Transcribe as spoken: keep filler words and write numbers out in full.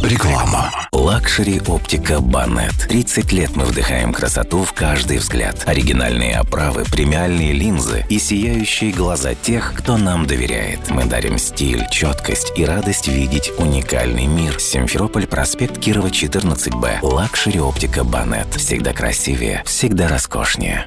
Реклама. Лакшери оптика Банет. тридцать лет мы вдыхаем красоту в каждый взгляд. Оригинальные оправы, премиальные линзы и сияющие глаза тех, кто нам доверяет. Мы дарим стиль, четкость и радость видеть уникальный мир. Симферополь, проспект Кирова, четырнадцать Б. Лакшери оптика Банет. Всегда красивее, всегда роскошнее.